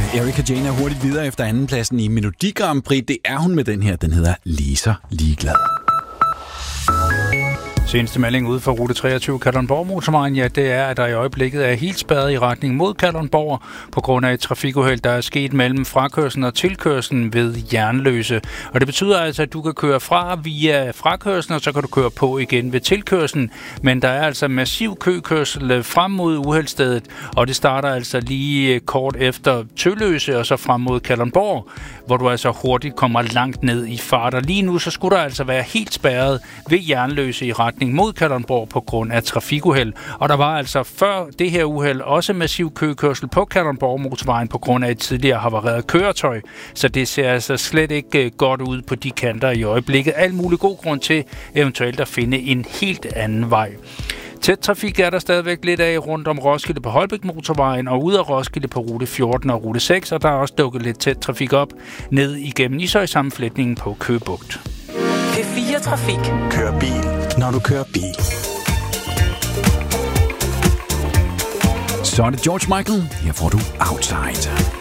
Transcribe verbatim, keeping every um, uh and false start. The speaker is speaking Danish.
Erika Jane er hurtigt videre efter andenpladsen i Melodi Grand Prix. Det er hun med den her. Den hedder Lige ligeglad. Seneste melding ude for rute treogtyve Kalundborg motorvejen, ja, det er, at der i øjeblikket er helt spærret i retning mod Kalundborg på grund af et trafikuheld, der er sket mellem frakørslen og tilkørslen ved Jernløse. Og det betyder altså, at du kan køre fra via frakørslen, og så kan du køre på igen ved tilkørslen. Men der er altså massiv køkørsel frem mod uheldsstedet, og det starter altså lige kort efter Tølløse og så frem mod Kalundborg, hvor du altså hurtigt kommer langt ned i fart. Og lige nu så skulle der altså være helt spærret ved Jernløse i retning mod Kalundborg på grund af trafikuheld. Og der var altså før det her uheld også massiv køkørsel på Kalundborg motorvejen på grund af et tidligere havareret køretøj. Så det ser altså slet ikke godt ud på de kanter i øjeblikket. Alt mulig god grund til eventuelt at finde en helt anden vej. Tæt trafik er der stadigvæk lidt af rundt om Roskilde på Holbæk motorvejen og ud af Roskilde på rute fjorten og rute seks, og der er også dukket lidt tæt trafik op ned igennem Ishøj sammenflætningen på Køge Bugt. P fire Trafik. Kør bil, når du kører bil. Så er det George Michael. Her får du Outside.